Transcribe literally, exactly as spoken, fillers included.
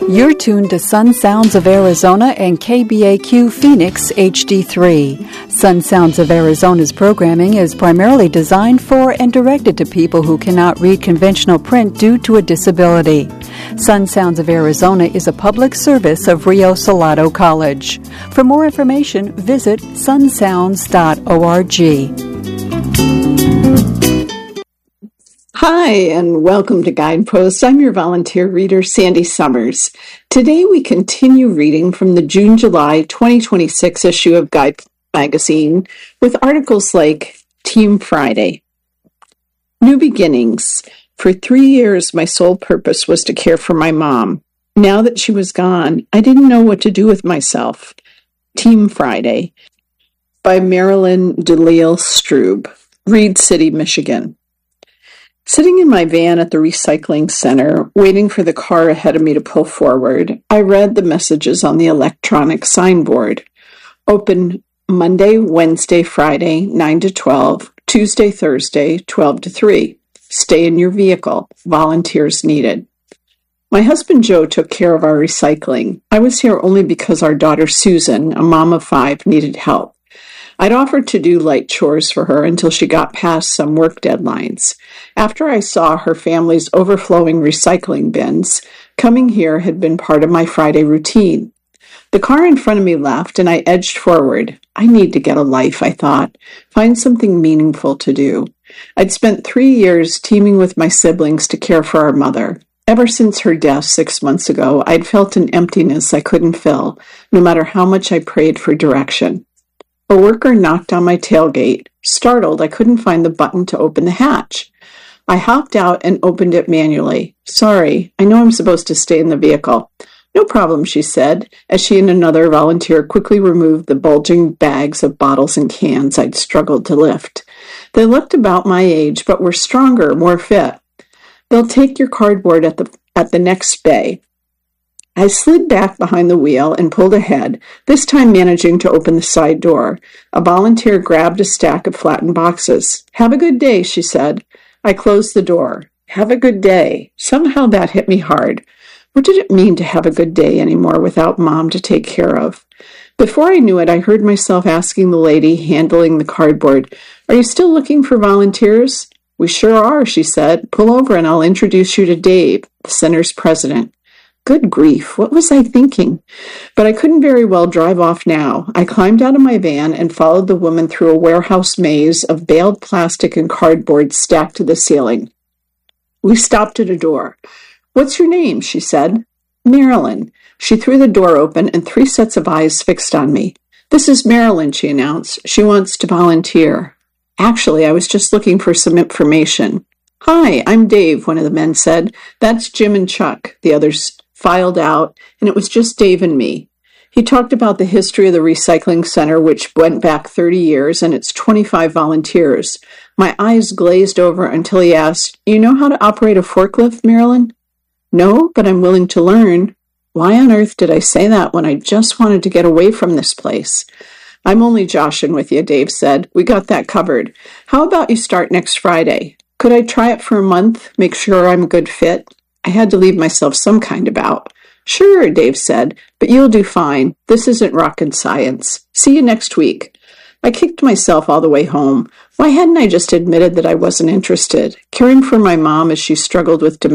You're tuned to Sun Sounds of Arizona and K B A Q Phoenix H D three. Sun Sounds of Arizona's programming is primarily designed for and directed to people who cannot read conventional print due to a disability. Sun Sounds of Arizona is a public service of Rio Salado College. For more information, visit sun sounds dot org. Hi, and welcome to Guideposts. I'm your volunteer reader, Sandy Summers. Today we continue reading from the June-July twenty twenty-six issue of Guide Magazine with articles like Team Friday. New Beginnings. For three years, my sole purpose was to care for my mom. Now that she was gone, I didn't know what to do with myself. Team Friday by Marilyn DeLille Strube, Reed City, Michigan. Sitting in my van at the recycling center, waiting for the car ahead of me to pull forward, I read the messages on the electronic signboard. Open Monday, Wednesday, Friday, nine to twelve, Tuesday, Thursday, twelve to three. Stay in your vehicle. Volunteers needed. My husband Joe took care of our recycling. I was here only because our daughter Susan, a mom of five, needed help. I'd offered to do light chores for her until she got past some work deadlines. After I saw her family's overflowing recycling bins, coming here had been part of my Friday routine. The car in front of me left, and I edged forward. I need to get a life, I thought. Find something meaningful to do. I'd spent three years teaming with my siblings to care for our mother. Ever since her death six months ago, I'd felt an emptiness I couldn't fill, no matter how much I prayed for direction. A worker knocked on my tailgate. Startled, I couldn't find the button to open the hatch. I hopped out and opened it manually. Sorry, I know I'm supposed to stay in the vehicle. No problem, she said, as she and another volunteer quickly removed the bulging bags of bottles and cans I'd struggled to lift. They looked about my age, but were stronger, more fit. They'll take your cardboard at the at the next bay. I slid back behind the wheel and pulled ahead, this time managing to open the side door. A volunteer grabbed a stack of flattened boxes. Have a good day, she said. I closed the door. Have a good day. Somehow that hit me hard. What did it mean to have a good day anymore without Mom to take care of? Before I knew it, I heard myself asking the lady handling the cardboard, "Are you still looking for volunteers?" "We sure are," she said. "Pull over and I'll introduce you to Dave, the center's president." Good grief, what was I thinking? But I couldn't very well drive off now. I climbed out of my van and followed the woman through a warehouse maze of baled plastic and cardboard stacked to the ceiling. We stopped at a door. "What's your name?" she said. "Marilyn." She threw the door open and three sets of eyes fixed on me. "This is Marilyn," she announced. "She wants to volunteer." Actually, I was just looking for some information. "Hi, I'm Dave," one of the men said. "That's Jim and Chuck," the others filed out, and it was just Dave and me. He talked about the history of the recycling center, which went back thirty years, and its twenty-five volunteers. My eyes glazed over until he asked, "You know how to operate a forklift, Marilyn?" "No, but I'm willing to learn." Why on earth did I say that when I just wanted to get away from this place? "I'm only joshing with you," Dave said. "We got that covered. How about you start next Friday? Could I try it for a month, make sure I'm a good fit?" I had to leave myself some kind of out. "Sure," Dave said, "but you'll do fine. This isn't rocket science. See you next week." I kicked myself all the way home. Why hadn't I just admitted that I wasn't interested? Caring for my mom as she struggled with dementia